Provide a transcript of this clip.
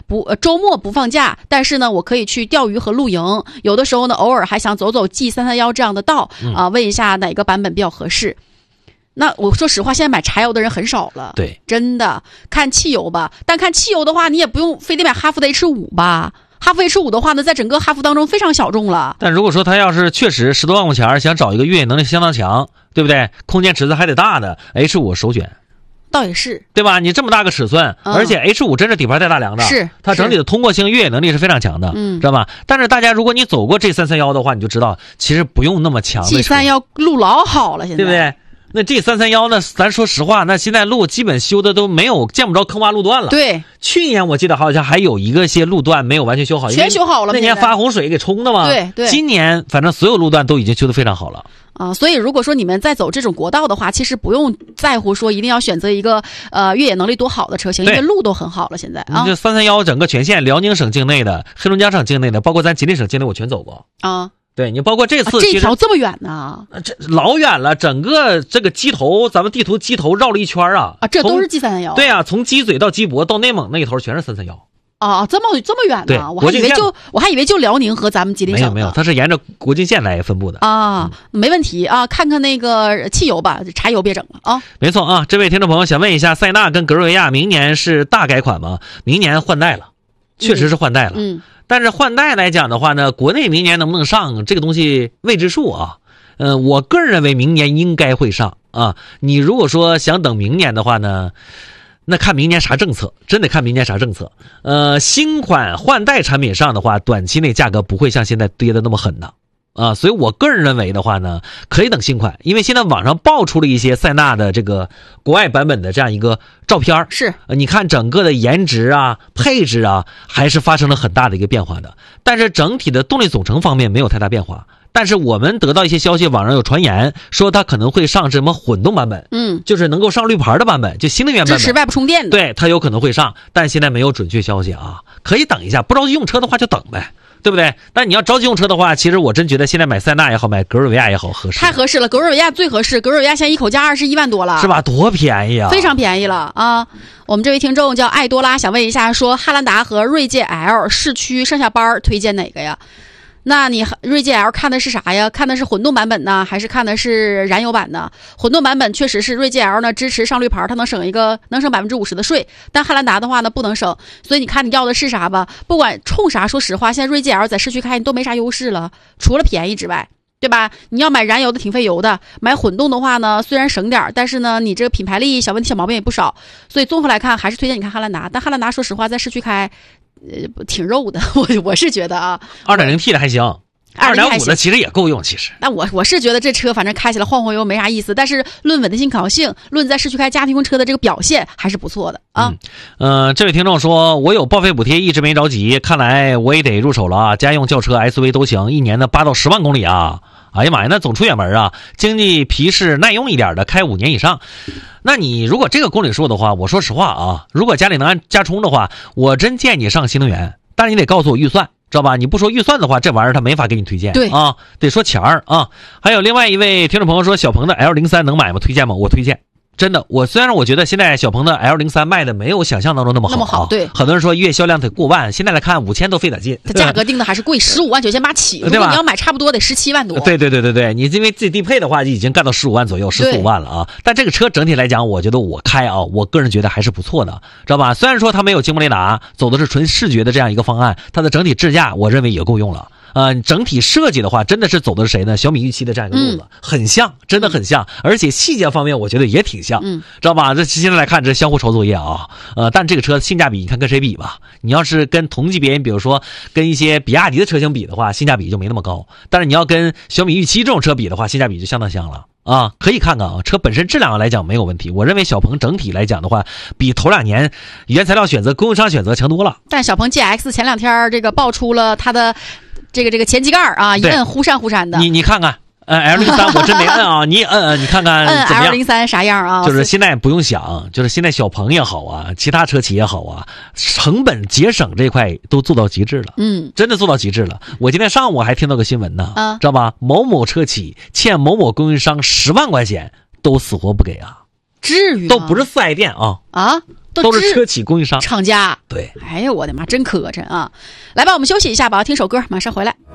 周末不放假，但是呢我可以去钓鱼和露营，有的时候呢偶尔还想走走 G331这样的道啊，问一下哪个版本比较合适。那我说实话，现在买柴油的人很少了， 对， 真的看汽油吧。但看汽油的话，你也不用非得买哈弗的 H5 吧。哈弗 H5 的话呢，在整个哈弗当中非常小众了。 但如果说他要是确实10多万块钱想找一个越野能力相当强，对不对？空间尺寸还得大的 H5 首选。 倒也是， 对吧？你这么大个尺寸，而且 H5 真是底盘带大梁的， 是它整体的通过性、越野能力是非常强的，知道吧？但是大家如果你走过 G331的话，你就知道其实不用那么强的。 G331路老好了，现在对不对？那 G331呢？咱说实话，那现在路基本修的都没有见不着坑洼路段了。 对， 去年我记得好像还有一些路段没有完全修好， 全修好了。 那年发洪水给冲的嘛。 对对。 今年反正所有路段都已经修得非常好了。 所以如果说你们在走这种国道的话，其实不用在乎说一定要选择一个越野能力多好的车型，因为路都很好了。现在啊， 这331整个全线，辽宁省境内的、黑龙江省境内的，包括咱吉林省境内，我全走过啊。 对，你包括这次这条这么远呢？ 这老远了，整个这个鸡头，咱们地图鸡头绕了一圈啊！ 这都是 G331。对啊，从鸡嘴到鸡脖到内蒙那一头全是331。 这么远呢？我还以为就辽宁和咱们吉林省。 没有，它是沿着国境线来分布的啊。没问题啊，看看那个汽油吧，柴油别整了啊。 没错啊，这位听众朋友想问一下，塞纳跟格瑞维亚明年是大改款吗？明年换代了，确实是换代了。但是换代来讲的话呢，国内明年能不能上这个东西未知数啊。我个人认为明年应该会上啊。你如果说想等明年的话呢，那看明年啥政策，真得看明年啥政策。新款换代产品上的话，短期内价格不会像现在跌的那么狠的啊。所以我个人认为的话呢，可以等新款，因为现在网上爆出了一些塞纳的这个国外版本的这样一个照片， 是你看整个的颜值啊、配置啊，还是发生了很大的一个变化的。但是整体的动力总成方面没有太大变化。但是我们得到一些消息，网上有传言说它可能会上什么混动版本，就是能够上绿牌的版本，就新能源版本， 支持外部充电的。 对，它有可能会上，但现在没有准确消息啊，可以等一下，不着急用车的话就等呗。对不对？但你要着急用车的话，其实我真觉得现在买塞纳也好，买格瑞维亚也好合适。 太合适了，格瑞维亚最合适。格瑞维亚现在一口价21万多了， 是吧？多便宜啊！ 非常便宜了啊！我们这位听众叫艾多拉，想问一下，说汉兰达和锐界 L 市区上下班推荐哪个呀？那你锐界 L 看的是啥呀？看的是混动版本呢，还是看的是燃油版呢？混动版本确实是锐界 L 呢支持上绿牌，它能省50%的税，但汉兰达的话呢不能省，所以你看你要的是啥吧？不管冲啥，说实话，现在锐界 L 在市区开你都没啥优势了，除了便宜之外，对吧？你要买燃油的挺费油的，买混动的话呢虽然省点，但是呢你这个品牌力小问题小毛病也不少，所以综合来看还是推荐你看汉兰达。但汉兰达说实话在市区开挺肉的，我是觉得啊 2.0T 的还行，2.5的其实也够用，其实。 那我是觉得这车反正开起来晃晃悠没啥意思，但是论稳定性、可靠性，论在市区开家庭用车的这个表现还是不错的啊。 这位听众说，我有报废补贴，一直没着急，看来我也得入手了啊。家用轿车、SUV 都行，一年的8到10万公里啊。哎呀妈呀，那总出远门啊，经济皮实耐用一点的，开5年以上。那你如果这个公里数的话，我说实话啊，如果家里能按加充的话，我真建议你上新能源，但是你得告诉我预算。知道吧？你不说预算的话，这玩意儿他没法给你推荐。 对啊，得说钱儿啊。还有另外一位听众朋友说，小鹏的 L03 能买吗？推荐吗？我推荐。真的，虽然我觉得现在小鹏的 L03 卖的没有想象当中那么好， 对， 很多人说月销量得过万，现在来看5000都费点劲。 它价格定的还是贵，15.998万起，如果你要买差不多得17万多。 对，你因为自己低配的话，就已经干到15万左右，14、15万了啊。但这个车整体来讲，我觉得我开啊，我个人觉得还是不错的，知道吧？虽然说它没有激光雷达，走的是纯视觉的这样一个方案，它的整体智驾我认为也够用了。整体设计的话，真的是走的是谁呢？小米预期的这样一个路子，很像，真的很像，而且细节方面我觉得也挺像，知道吧？这现在来看，这相互抄作业啊。但这个车性价比，你看跟谁比吧？你要是跟同级别，比如说跟一些比亚迪的车型比的话，性价比就没那么高。但是你要跟小米预期这种车比的话，性价比就相当香了。啊，可以看看啊，车本身质量来讲没有问题。我认为小鹏整体来讲的话，比头2年原材料选择、供应商选择强多了。 但小鹏 GX 前2天这个爆出了它的这个前机盖啊，一摁忽闪的。 你看看。L03 我真没摁啊，你摁，你看看怎么样 ？L03 啥样啊？ 就是现在不用想，就是现在小鹏也好啊，其他车企也好啊，成本节省这块都做到极致了。真的做到极致了。我今天上午还听到个新闻呢，知道吧？某某车企欠某某供应商10万块钱，都死活不给啊。 至于吗？ 都不是4S店啊， 都是车企供应商厂家。 对， 哎呀，我的妈，真磕碜啊！来吧，我们休息一下吧，听首歌，马上回来。